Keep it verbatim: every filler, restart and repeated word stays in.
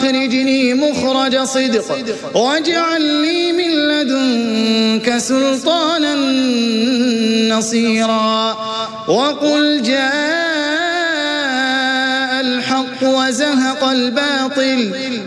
وأخرجني مخرج صدق واجعل لي من لدنك سلطانا نصيرا وقل جاء الحق وزهق الباطل